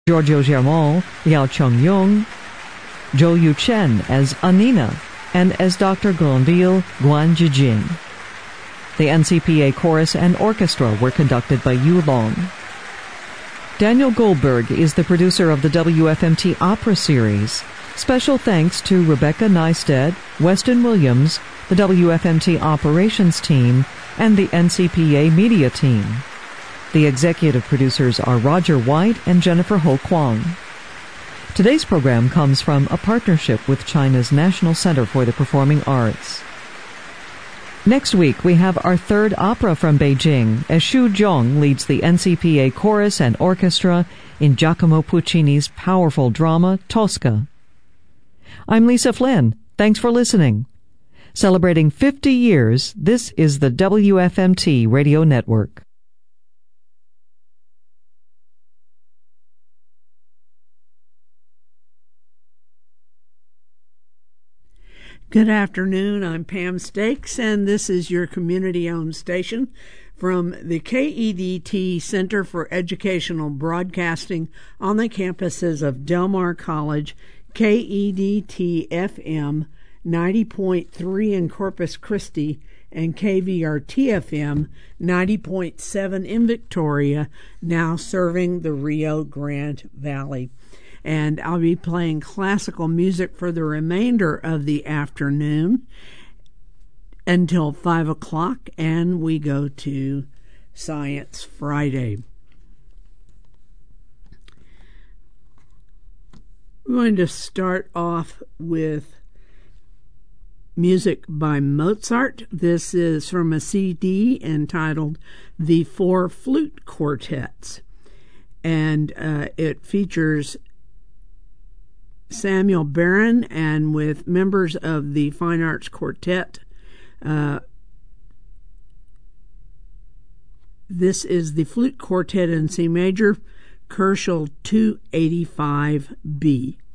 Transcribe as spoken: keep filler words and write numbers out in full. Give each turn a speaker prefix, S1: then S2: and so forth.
S1: Giorgio Germont, Liao Cheng-yung, Zhou Yu-chen as Anina, and as Doctor Granville, Guan Zhijing. The N C P A chorus and orchestra were conducted by Yu Long. Daniel Goldberg is the producer of the W F M T Opera Series. Special thanks to Rebecca Neisted, Weston Williams, the W F M T Operations Team, and the N C P A Media Team. The executive producers are Roger White and Jennifer Ho Kwang. Today's program comes from a partnership with China's National Center for the Performing Arts. Next week, we have our third opera from Beijing as Xu Zhong leads the N C P A chorus and orchestra in Giacomo Puccini's powerful drama, Tosca. I'm Lisa Flynn. Thanks for listening. Celebrating fifty years, this is the W F M T Radio Network.
S2: Good afternoon. I'm Pam Stakes, and this is your community-owned station from the K E D T Center for Educational Broadcasting on the campuses of Del Mar College, K E D T F M ninety point three in Corpus Christi, and K V R T F M ninety point seven in Victoria, now serving the Rio Grande Valley. And I'll be playing classical music for the remainder of the afternoon until five o'clock, and we go to Science Friday. We're going to start off with music by Mozart. This is from a C D entitled The Four Flute Quartets, and uh, it features Samuel Barron, and with members of the Fine Arts Quartet. Uh, this is the Flute Quartet in C major, Koelschel two eighty-five B.